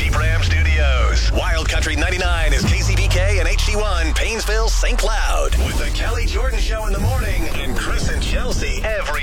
Jeep Ram Studios. Wild Country 99 is KCBK and HD1, Paynesville, St. Cloud. With the Kelly Jordan Show in the morning and Chris and Chelsea every